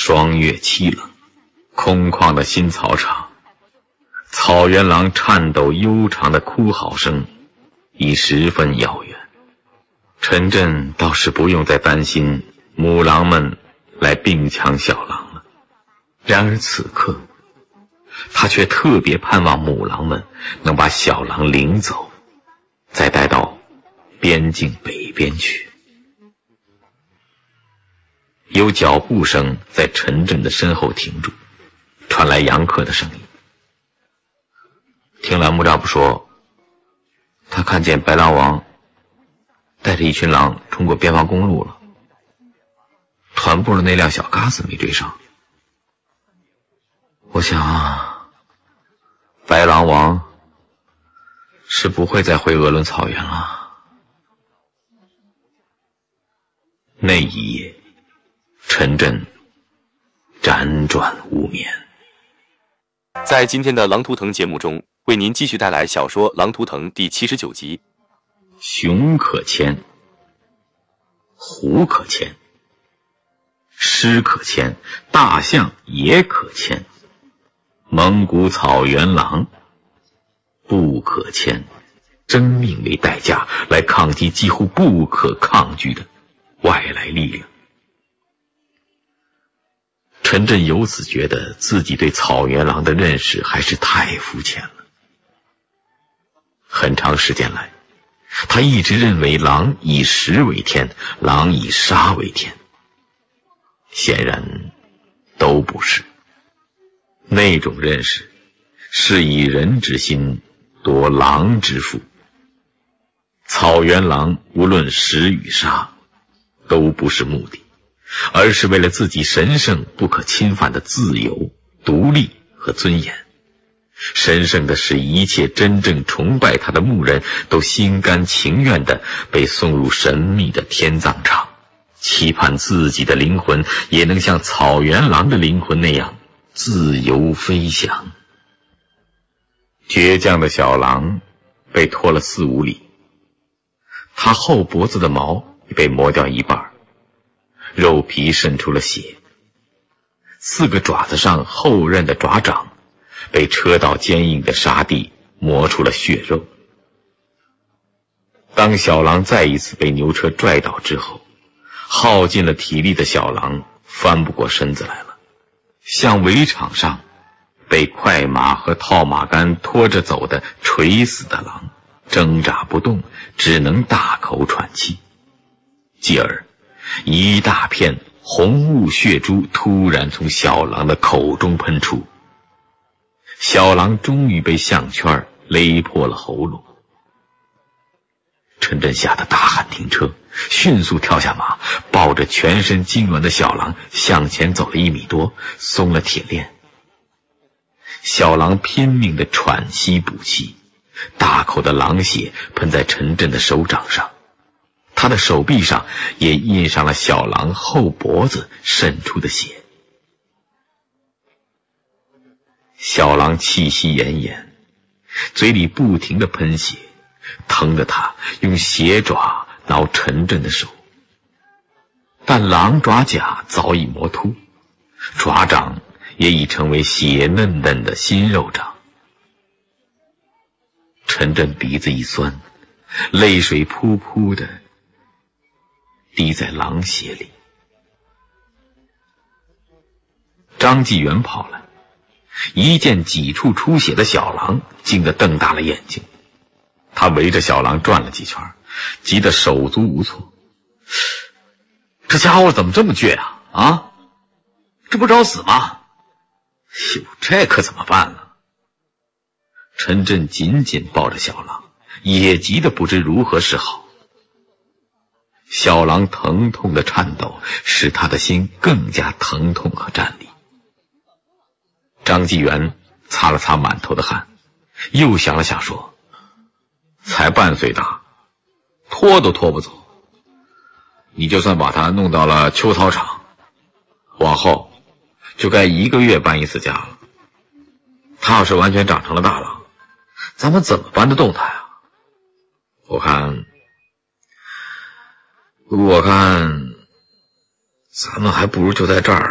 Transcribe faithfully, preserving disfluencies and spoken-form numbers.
霜月凄冷，空旷的新草场，草原狼颤抖悠长的哭嚎声已十分遥远。陈震倒是不用再担心母狼们来并抢小狼了，然而此刻他却特别盼望母狼们能把小狼领走，再带到边境北边去。有脚步声在陈震的身后停住，传来杨克的声音。听栏目扎布说，他看见白狼王带着一群狼冲过边防公路了，团部的那辆小嘎子没追上。我想啊，白狼王是不会再回鄂伦草原了。那一夜陈震辗转无眠。 在今天的狼图腾节目中，为您继续带来小说《狼图腾》第七十九集。 熊可牵，虎可牵，狮可牵，大象也可牵，蒙古草原狼不可牵，生命为代价来抗击几乎不可抗拒的外来力量。陈震由此觉得自己对草原狼的认识还是太肤浅了。很长时间来，他一直认为狼以食为天，狼以杀为天，显然都不是。那种认识是以人之心夺狼之腹。草原狼无论食与杀都不是目的，而是为了自己神圣不可侵犯的自由、独立和尊严。神圣的使一切真正崇拜他的牧人都心甘情愿地被送入神秘的天葬场，期盼自己的灵魂也能像草原狼的灵魂那样自由飞翔。倔强的小狼被拖了四五里，他后脖子的毛也被磨掉一半，肉皮渗出了血，四个爪子上后刃的爪掌被车道坚硬的沙地磨出了血肉。当小狼再一次被牛车拽倒之后，耗尽了体力的小狼翻不过身子来了，像围场上被快马和套马杆拖着走的垂死的狼，挣扎不动，只能大口喘气。继而一大片红雾血珠突然从小狼的口中喷出，小狼终于被项圈勒破了喉咙。陈震吓得大喊停车，迅速跳下马，抱着全身痉挛的小狼向前走了一米多，松了铁链。小狼拼命地喘息补气，大口的狼血喷在陈震的手掌上，他的手臂上也印上了小狼后脖子渗出的血。小狼气息奄奄，嘴里不停地喷血，疼得他用血爪挠陈震的手。但狼爪甲早已磨秃，爪掌也已成为血嫩嫩的新肉掌。陈震鼻子一酸，泪水扑扑的滴在狼血里。张继元跑来，一见几处出血的小狼，惊得瞪大了眼睛。他围着小狼转了几圈，急得手足无措。这家伙怎么这么倔啊？啊，这不找死吗？哟，这可怎么办呢？陈震紧紧抱着小狼，也急得不知如何是好。小狼疼痛的颤抖使他的心更加疼痛和战栗。张继元擦了擦满头的汗，又想了想说，才半岁大，拖都拖不走，你就算把他弄到了秋草场，往后就该一个月搬一次家了。他要是完全长成了大狼，咱们怎么搬得动他呀？我看我看咱们还不如就在这儿